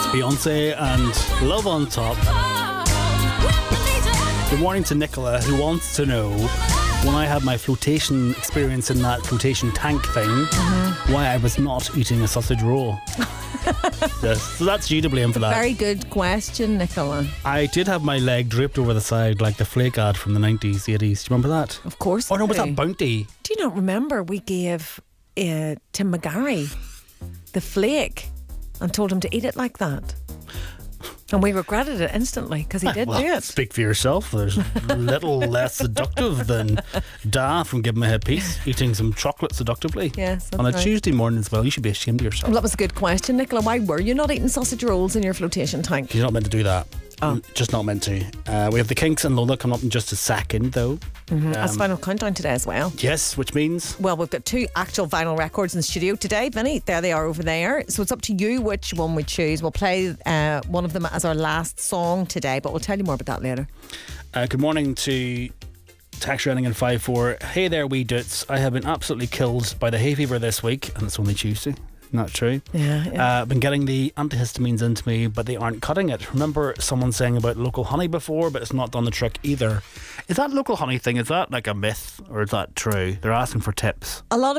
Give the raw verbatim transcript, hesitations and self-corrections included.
Beyonce and Love on Top. Good morning to Nicola, who wants to know, when I had my flotation experience in that flotation tank thing, mm-hmm. why I was not eating a sausage roll. Yes, so that's you to blame for that. Very good question, Nicola. I did have my leg draped over the side like the flake ad from the nineties, eighties. Do you remember that? Of course. Oh no, I was do. that Bounty? Do you not remember we gave uh, Tim McGarry the flake and told him to eat it like that? And we regretted it instantly because he did well, do it. Speak for yourself. There's little less seductive than Da from Give Me a Headpiece eating some chocolate seductively. Yes, that's on a right. Tuesday morning as well. You should be ashamed of yourself. Well, that was a good question, Nicola. Why were you not eating sausage rolls in your flotation tank? You're not meant to do that. Oh. Just not meant to. Uh, we have the Kinks and Lola coming up in just a second, though. Mm-hmm. Um, That's Final Countdown today as well. Yes, which means... Well, we've got two actual vinyl records in the studio today, Vinny. There they are over there. So it's up to you which one we choose. We'll play uh, one of them as our last song today, but we'll tell you more about that later. Uh, good morning to Tax Running in five four. Hey there, wee dudes. I have been absolutely killed by the hay fever this week, and it's only Tuesday. Not true. Yeah, yeah. Uh, I've been getting the antihistamines into me, but they aren't cutting it. Remember someone saying about local honey before, but it's not done the trick either. Is that local honey thing, is that like a myth or is that true? They're asking for tips. A lot of